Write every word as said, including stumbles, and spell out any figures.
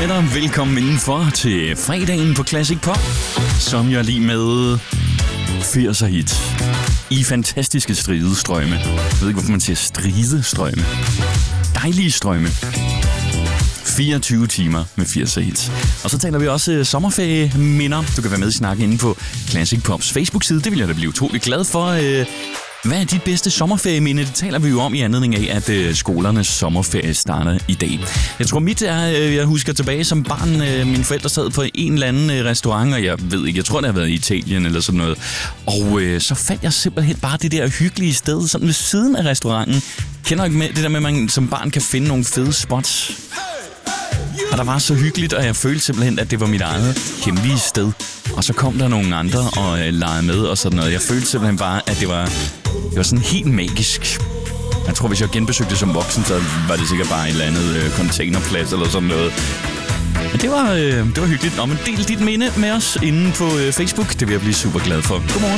med dig. Velkommen indenfor til fredagen på Classic Pop, som jeg lige med firser hit i fantastiske stridestrømme. Jeg ved ikke, hvorfor man siger stridestrømme. Dejlige strømme. fireogtyve timer med firser hits. Og så taler vi også øh, sommerferieminder. Du kan være med i snakken inde på Classic Pops Facebook-side. Det vil jeg da blive utrolig glad for. Øh, Hvad er dit bedste sommerferieminde? Det taler vi jo om i anledning af, at øh, skolernes sommerferie starter i dag. Jeg tror mit er, øh, jeg husker tilbage som barn, øh, mine forældre sad på en eller anden øh, restaurant, og jeg ved ikke, jeg tror det har været i Italien eller sådan noget. Og øh, så fandt jeg simpelthen bare det der hyggelige sted, sådan ved siden af restauranten. Kender ikke med det der med, at man som barn kan finde nogle fede spots? Og der var så hyggeligt, og jeg følte simpelthen, at det var mit eget hemmelige sted. Og så kom der nogle andre og øh, legede med og sådan noget. Jeg følte simpelthen bare, at det var, det var sådan helt magisk. Jeg tror, hvis jeg genbesøgte det som voksen, så var det sikkert bare et eller andet øh, containerplads eller sådan noget. Men det var, øh, det var hyggeligt. Nå, men del dit minde med os inde på øh, Facebook. Det vil jeg blive super glad for. Godmorgen.